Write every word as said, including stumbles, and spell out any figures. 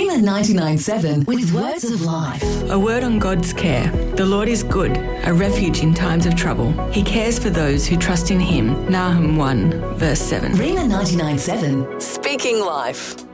Rhema ninety-nine seven with words of life. A word on God's care. The Lord is good, a refuge in times of trouble. He cares for those who trust in him. Nahum one, verse seven. Rhema ninety-nine seven, speaking life.